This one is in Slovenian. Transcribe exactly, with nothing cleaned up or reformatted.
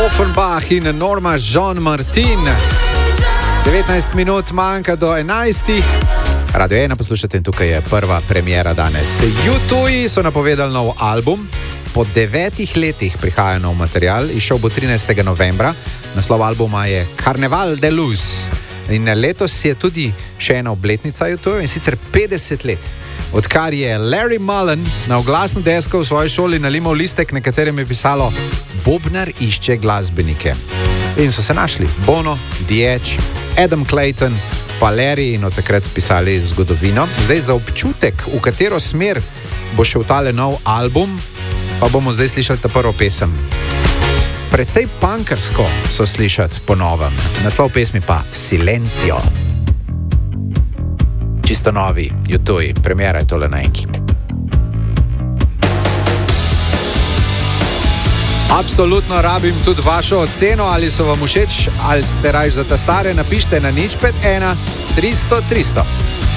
Offenbach in Norma Jean Martin. devetnajst minut manjka do enajstih. Radio ena poslušate in tukaj je prva premiera danes. U dva so napovedali nov album. Po devetih letih prihaja nov material. Izšel bo trinajstega novembra. Naslov albuma je Carnaval de Luz. In letos je tudi še ena obletnica U dva in sicer petdeset let. Odkar je Larry Mullen na oglasno desko v svoji šoli nalimal listek, na katerem je pisalo Bobnar išče glasbenike. In so se našli Bono, The Edge, Adam Clayton, pa Larry in od takrat spisali zgodovino. Zdaj za občutek, v katero smer bo šel tale nov album, pa bomo zdaj slišali ta prvo pesem. Precej punkersko so slišati po novem. Naslov pesmi pa Silencio. Čisto novi U dva, premiera je tole na enki. Absolutno rabim tudi vašo oceno, ali so vam všeč, ali ste rajš za ta stare, napište na nič pet ena tristo tristo.